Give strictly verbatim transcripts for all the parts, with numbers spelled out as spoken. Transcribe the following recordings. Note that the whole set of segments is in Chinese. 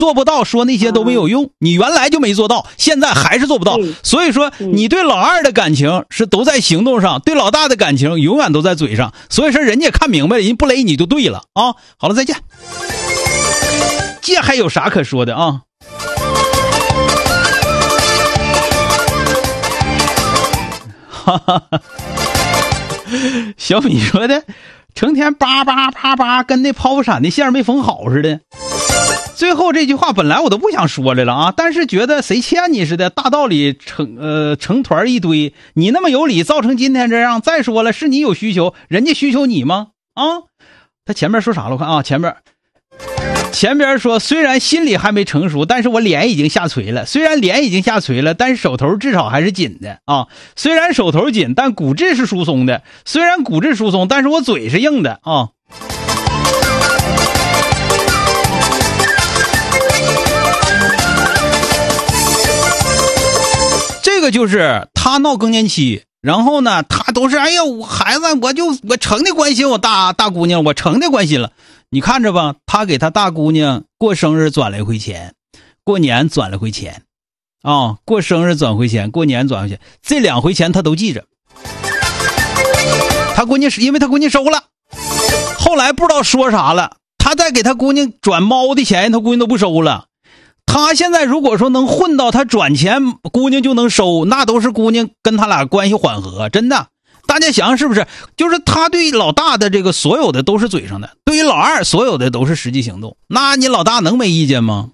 做不到说那些都没有用，你原来就没做到，现在还是做不到。所以说你对老二的感情是都在行动上，对老大的感情永远都在嘴上。所以说人家也看明白了，人不勒你就对了啊。好了，再见。这还有啥可说的啊？哈哈哈。小米说的成天叭叭叭叭跟那抛物伞的线没缝好似的。最后这句话本来我都不想说来了啊，但是觉得谁欠你似的，大道理成呃成团一堆，你那么有理，造成今天这样。再说了，是你有需求，人家需求你吗？啊，他前面说啥了？我看啊，前面前边说虽然心里还没成熟，但是我脸已经下垂了。虽然脸已经下垂了，但是手头至少还是紧的啊。虽然手头紧，但骨质是疏松的。虽然骨质疏松，但是我嘴是硬的啊。这个就是他闹更年期，然后呢，他都是哎呀，我孩子，我就我成的关心我大大姑娘，我成的关心了。你看着吧，他给他大姑娘过生日转了一回钱，过年转了回钱，啊、哦，过生日转回钱，过年转回钱，这两回钱他都记着。他姑娘是因为他姑娘收了，后来不知道说啥了，他再给他姑娘转猫的钱，他姑娘都不收了。他现在如果说能混到他转钱姑娘就能收，那都是姑娘跟他俩关系缓和，真的。大家想想是不是？就是他对老大的这个所有的都是嘴上的，对于老二所有的都是实际行动，那你老大能没意见吗？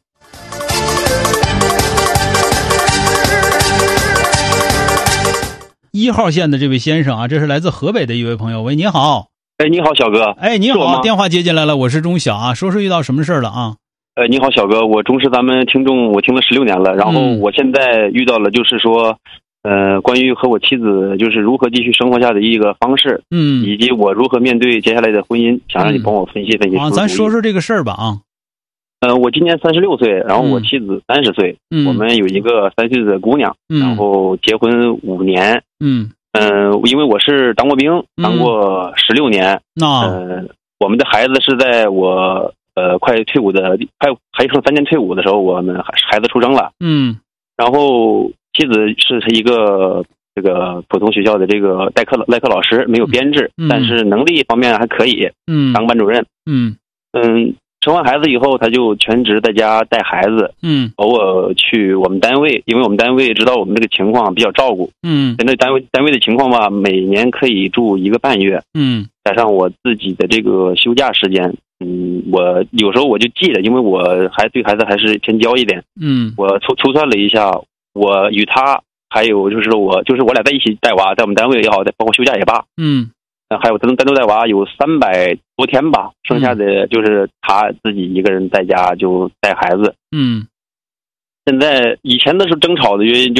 一号线的这位先生啊，这是来自河北的一位朋友。喂，你好。 哎，你好，小哥。 哎，你好，电话接进来了，我是钟晓啊，说说遇到什么事了啊？ 呃，你好，小哥，我忠实咱们听众，我听了十六年了，然后我现在遇到了，就是说，呃，关于和我妻子就是如何继续生活下的一个方式，嗯，以及我如何面对接下来的婚姻，想让你帮我分析分析。 啊，咱说说这个事儿吧啊。 呃，我今年三十六岁，然后我妻子三十岁，嗯，我们有一个三岁的姑娘，嗯，然后结婚五年，嗯，呃，因为我是当过兵，当过十六年，那、嗯、呃，我们的孩子是在我。呃，快退伍的，快还剩三年退伍的时候，我们孩子出生了。嗯，然后妻子是一个这个普通学校的这个代课代课老师，没有编制，嗯、但是能力方面还可以。嗯，当班主任。嗯嗯，生完孩子以后，他就全职在家带孩子。嗯，偶尔去我们单位，因为我们单位知道我们这个情况比较照顾。嗯，那单位单位的情况吧，每年可以住一个半月。嗯，加上我自己的这个休假时间。嗯，我有时候我就记得，因为我还对孩子还是偏娇一点。嗯，我粗粗算了一下，我与他还有就是我就是我俩在一起带娃，在我们单位也好，包括休假也罢。嗯，还有单单独带娃有三百多天吧，剩下的就是他自己一个人在家就带孩子。嗯，现在以前的时候争吵的原因就是，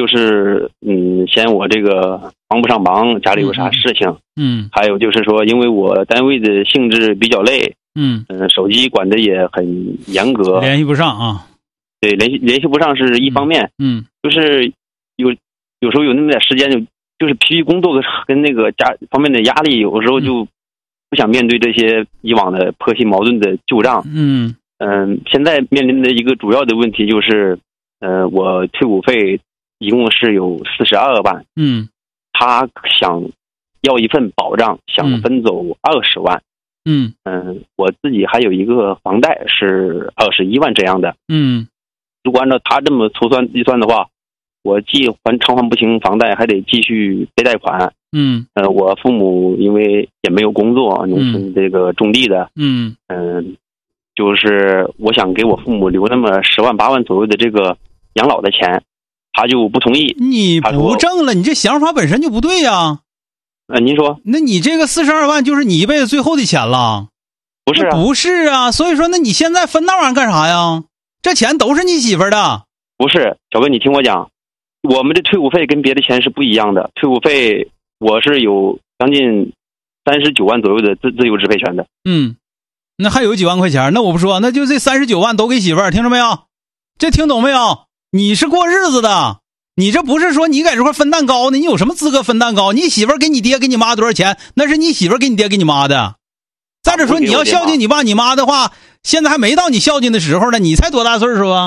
嗯，嫌我这个帮不上忙，家里有啥事情。嗯，还有就是说，因为我单位的性质比较累。嗯嗯、呃，手机管的也很严格， 联系不上啊。 对，联系联系不上是一方面。嗯，就是有有时候有那么点时间，就就是疲于工作跟那个家方面的压力，有时候就不想面对这些以往的婆媳矛盾的旧账。嗯嗯、呃，现在面临的一个主要的问题就是，呃，我退伍费一共是有四十二万。嗯，他想要一份保障，想分走二十万。嗯嗯，我自己还有一个房贷是二十一万这样的。嗯，如果按照他这么粗算计算的话，我既还偿还不清房贷，还得继续背贷款。嗯，呃，我父母因为也没有工作，农村这个种地的。嗯嗯、呃，就是我想给我父母留那么十万八万左右的这个养老的钱，他就不同意。 你不挣了，你这想法本身就不对呀。 呃，您说， 那你这个四十二万就是你一辈子最后的钱了？ 不是、啊， 不是啊。所以说，那你现在分那玩意儿干啥呀？这钱都是你媳妇儿的。 不是，小哥，你听我讲，我们的退伍费跟别的钱是不一样的。退伍费我是有将近三十九万左右的自自由支配权的。嗯， 那还有几万块钱，那我不说，那就这三十九万都给媳妇儿，听着没有？这听懂没有？你是过日子的。你这不是说你在这块分蛋糕呢？你有什么资格分蛋糕？你媳妇儿给你爹给你妈多少钱？那是你媳妇儿给你爹给你妈的。再者说，你要孝敬你爸你妈的话， 现在还没到你孝敬的时候呢，你才多大岁数啊？